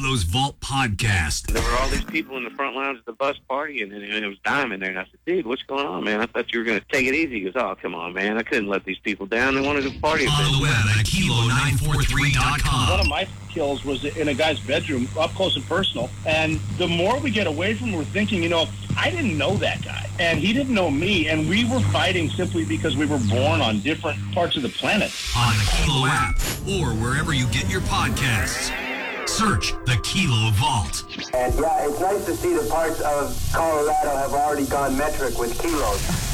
Kilo's Vault podcast. There were all these people in the front lounge at the bus party, and it was Diamond there. And I said, dude, what's going on, man? I thought you were going to take it easy. He goes, oh, come on, man. I couldn't let these people down. They wanted to party. On the web at Kilo943.com. One of my kills was in a guy's bedroom, up close and personal. And the more we get away from him, we're thinking, I didn't know that guy. And he didn't know me. And we were fighting simply because we were born on different parts of the planet. On the Kilo app or wherever you get your podcasts. Search the Kilo Vault. And yeah, it's nice to see the parts of Colorado have already gone metric with kilos.